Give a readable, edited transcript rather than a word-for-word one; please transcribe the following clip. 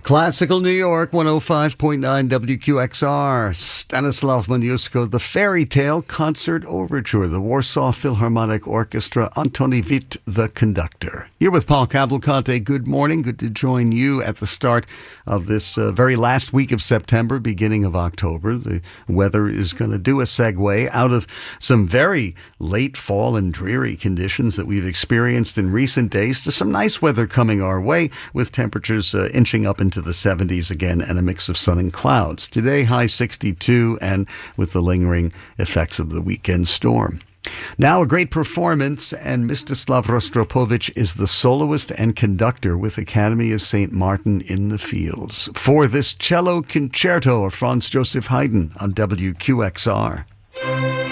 Classical New York, 105.9 WQXR. Stanislav Moniuszko, The Fairy Tale Concert Overture. The Warsaw Philharmonic Orchestra, Antoni Witt, the conductor. You're with Paul Cavalcante. Good morning. Good to join you at the start of this very last week of September, beginning of October. The weather is going to do a segue out of some very late fall and dreary conditions that we've experienced in recent days to some nice weather coming our way, with temperatures inching up into the 70s again and a mix of sun and clouds. Today, high 62, and with the lingering effects of the weekend storm. Now, a great performance, and Mstislav Rostropovich is the soloist and conductor with Academy of St. Martin in the Fields for this cello concerto of Franz Joseph Haydn on WQXR.